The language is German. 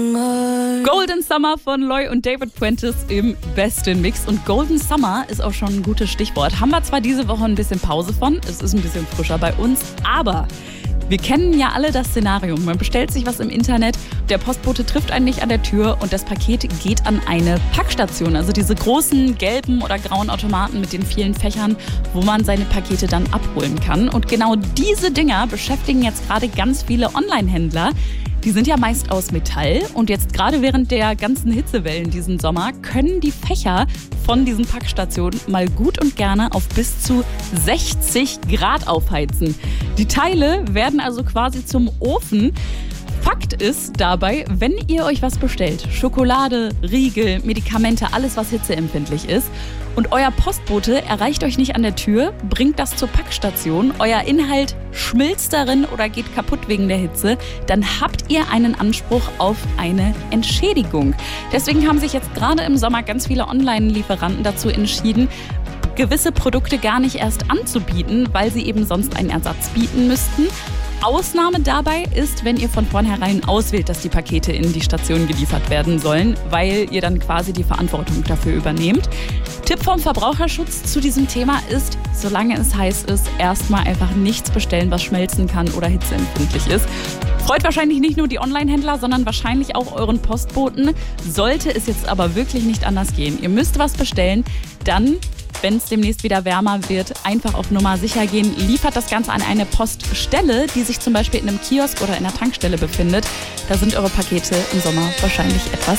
Golden Summer von Loy und David Puentes im besten Mix. Und Golden Summer ist auch schon ein gutes Stichwort. Haben wir zwar diese Woche ein bisschen Pause von, es ist ein bisschen frischer bei uns, aber wir kennen ja alle das Szenario. Man bestellt sich was im Internet, der Postbote trifft einen nicht an der Tür und das Paket geht an eine Packstation. Also diese großen gelben oder grauen Automaten mit den vielen Fächern, wo man seine Pakete dann abholen kann. Und genau diese Dinger beschäftigen jetzt gerade ganz viele Online-Händler. Die sind ja meist aus Metall und jetzt gerade während der ganzen Hitzewellen diesen Sommer können die Fächer von diesen Packstationen mal gut und gerne auf bis zu 60 Grad aufheizen. Die Teile werden also quasi zum Ofen. Fakt ist dabei, wenn ihr euch was bestellt, Schokolade, Riegel, Medikamente, alles was hitzeempfindlich ist und euer Postbote erreicht euch nicht an der Tür, bringt das zur Packstation, euer Inhalt schmilzt darin oder geht kaputt wegen der Hitze, dann habt ihr einen Anspruch auf eine Entschädigung. Deswegen haben sich jetzt gerade im Sommer ganz viele Online-Lieferanten dazu entschieden, gewisse Produkte gar nicht erst anzubieten, weil sie eben sonst einen Ersatz bieten müssten. Ausnahme dabei ist, wenn ihr von vornherein auswählt, dass die Pakete in die Station geliefert werden sollen, weil ihr dann quasi die Verantwortung dafür übernehmt. Tipp vom Verbraucherschutz zu diesem Thema ist, solange es heiß ist, erstmal einfach nichts bestellen, was schmelzen kann oder hitzeempfindlich ist. Freut wahrscheinlich nicht nur die Online-Händler, sondern wahrscheinlich auch euren Postboten. Sollte es jetzt aber wirklich nicht anders gehen, ihr müsst was bestellen, dann, wenn es demnächst wieder wärmer wird, einfach auf Nummer sicher gehen. Liefert das Ganze an eine Poststelle, die sich zum Beispiel in einem Kiosk oder in einer Tankstelle befindet. Da sind eure Pakete im Sommer wahrscheinlich etwas